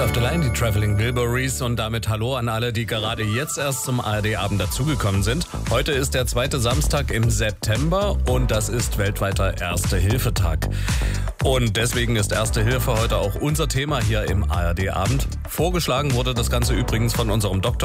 End of the Line, die Traveling Wilburys, und damit hallo an alle, die gerade jetzt erst zum ARD-Abend dazugekommen sind. Heute ist der zweite Samstag im September und das ist weltweiter Erste-Hilfe-Tag. Und deswegen ist Erste Hilfe heute auch unser Thema hier im ARD-Abend. Vorgeschlagen wurde das Ganze übrigens von unserem Doktor